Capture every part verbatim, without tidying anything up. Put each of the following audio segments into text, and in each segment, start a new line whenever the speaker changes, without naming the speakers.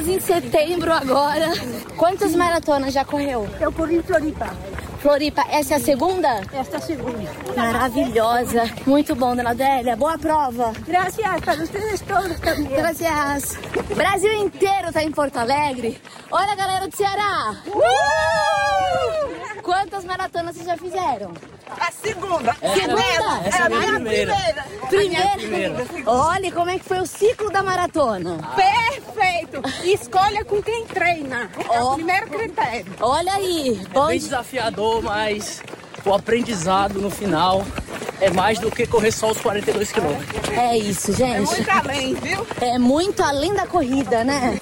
Estamos em setembro agora. Quantas maratonas já correu?
Eu corri em Floripa.
Floripa, essa é a segunda?
Esta é a segunda.
Maravilhosa. Muito bom, dona Adélia. Boa prova.
Graças para vocês todos também.
Graças. Brasil inteiro tá em Porto Alegre. Olha a galera do Ceará. Uh! Quantas maratonas vocês já fizeram?
A segunda.
É, segunda?
Essa é a minha primeira.
Primeira?
Primeira.
Olha como é que foi o ciclo da maratona.
Perfeito. Escolha com quem treina. É
Ó.
o primeiro critério.
Olha aí.
É bem desafiador, mas o aprendizado no final é mais do que correr só os quarenta e dois quilômetros.
É isso,
É
gente.
muito além, viu?
É muito além da corrida, né?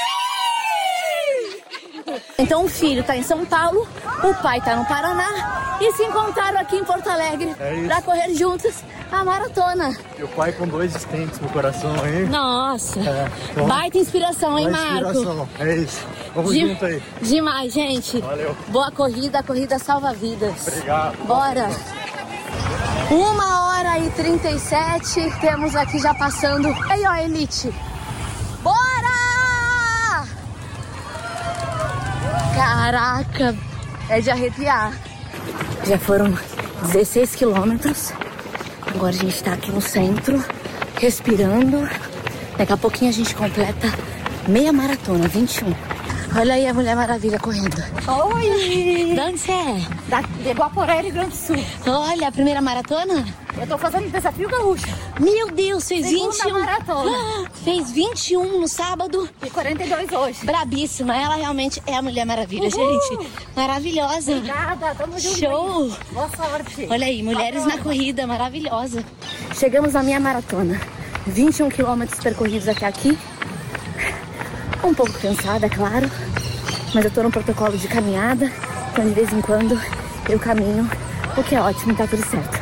Então o filho tá em São Paulo, o pai tá no Paraná e se encontraram aqui em Porto Alegre
É
pra correr juntos a maratona.
Meu pai com dois estentes no coração aí.
Nossa,
É, então,
baita inspiração, hein,
uma
Marco?
inspiração. É isso. Vamos
De-
junto aí.
Demais, gente.
Valeu.
Boa corrida, a corrida salva vidas.
Obrigado.
Bora. Uma hora e trinta e sete, temos aqui já passando. Aí, ó, Elite. Bora! Caraca, é de arrepiar. Já foram dezesseis quilômetros. Agora a gente tá aqui no centro, respirando. Daqui a pouquinho a gente completa meia maratona, vinte e um. Olha aí a Mulher Maravilha correndo.
Oi!
De onde você é?
Da, de Guaporé, Rio Grande do Sul.
Olha, a primeira maratona?
Eu tô fazendo o desafio gaúcho.
Meu Deus, fez
Segunda
vinte e um.
maratona.
Ah, fez vinte e um no sábado.
E quarenta e dois hoje.
Brabíssima, ela realmente é a Mulher Maravilha,
Uhul.
gente. Maravilhosa.
Obrigada, tamo junto.
Show.
Boa sorte.
Olha aí, mulheres na corrida, maravilhosa. Chegamos na minha maratona. vinte e um quilômetros percorridos até aqui. Um pouco cansada, é claro. Mas eu tô no protocolo de caminhada. Então de vez em quando eu caminho. O que é ótimo, tá tudo certo.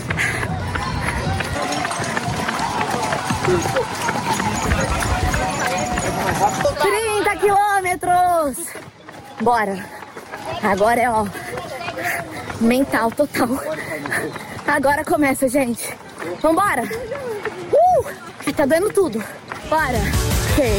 trinta quilômetros! Bora! Agora é, ó, mental total. Agora começa, gente. Vambora! Uh! Tá dando tudo. Bora! Ok.